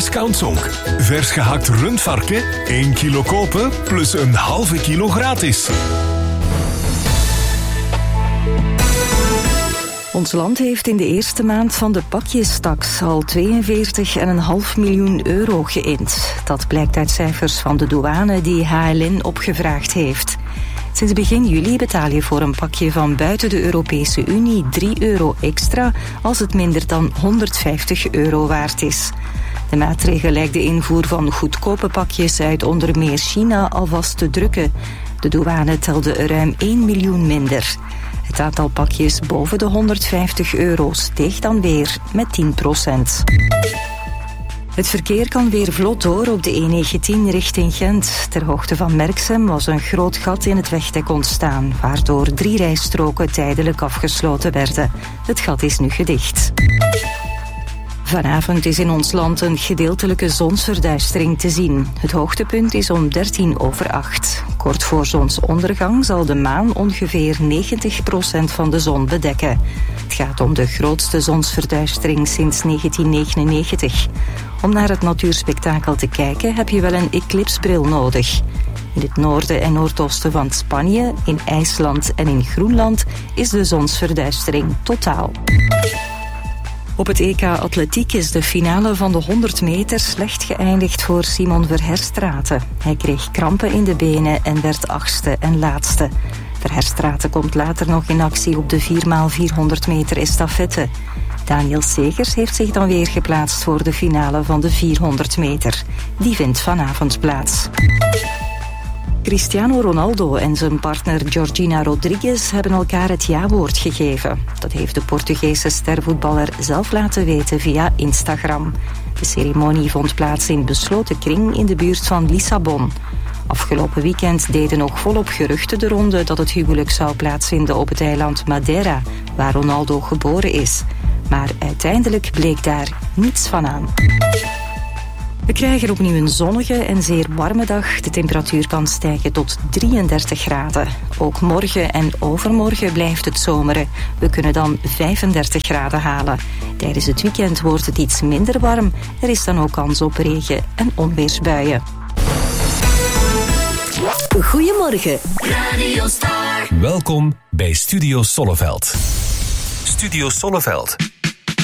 discountzonk. Vers gehakt rundvarken, 1 kilo kopen plus een halve kilo gratis. Ons land heeft in de eerste maand van de pakjestaks al 42,5 miljoen euro geïnd. Dat blijkt uit cijfers van de douane die HLN opgevraagd heeft. Sinds begin juli betaal je voor een pakje van buiten de Europese Unie 3 euro extra als het minder dan 150 euro waard is. De maatregel lijkt de invoer van goedkope pakjes uit onder meer China alvast te drukken. De douane telde er ruim 1 miljoen minder. Het aantal pakjes boven de 150 euro steeg dan weer met 10%. Het verkeer kan weer vlot door op de E19 richting Gent. Ter hoogte van Merksem was een groot gat in het wegdek ontstaan, waardoor 3 rijstroken tijdelijk afgesloten werden. Het gat is nu gedicht. Vanavond is in ons land een gedeeltelijke zonsverduistering te zien. Het hoogtepunt is om 8:13. Kort voor zonsondergang zal de maan ongeveer 90% van de zon bedekken. Het gaat om de grootste zonsverduistering sinds 1999. Om naar het natuurspektakel te kijken heb je wel een eclipsbril nodig. In het noorden en noordoosten van Spanje, in IJsland en in Groenland is de zonsverduistering totaal. Op het EK Atletiek is de finale van de 100 meter slecht geëindigd voor Simon Verherstraeten. Hij kreeg krampen in de benen en werd 8e en laatste. Verherstraeten komt later nog in actie op de 4x400 meter estafette. Daniel Segers heeft zich dan weer geplaatst voor de finale van de 400 meter. Die vindt vanavond plaats. Cristiano Ronaldo en zijn partner Georgina Rodriguez hebben elkaar het ja-woord gegeven. Dat heeft de Portugese stervoetballer zelf laten weten via Instagram. De ceremonie vond plaats in besloten kring in de buurt van Lissabon. Afgelopen weekend deden nog volop geruchten de ronde dat het huwelijk zou plaatsvinden op het eiland Madeira, waar Ronaldo geboren is. Maar uiteindelijk bleek daar niets van aan. We krijgen opnieuw een zonnige en zeer warme dag. De temperatuur kan stijgen tot 33 graden. Ook morgen en overmorgen blijft het zomeren. We kunnen dan 35 graden halen. Tijdens het weekend wordt het iets minder warm. Er is dan ook kans op regen- en onweersbuien. Goedemorgen. Radio Star. Welkom bij Studio Solleveld. Studio Solleveld